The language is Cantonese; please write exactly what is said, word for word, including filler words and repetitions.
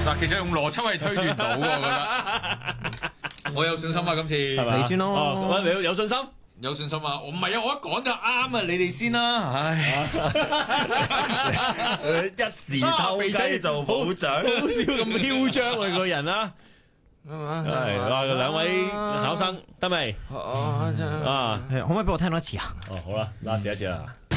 嗱，其實用邏輯係推斷到嘅，我覺得。我有信心啊，今次你先咯。 哦，你有信心？ 有信心啊！我唔係啊，我一講就啱啊，你哋先啦。唉， 一時偷雞做保長， 好少咁囂張啊個人啊！係哇，兩位考生得未？啊， 可唔可以俾我聽多一次啊？ 哦，好啦，嗱，試一次啦。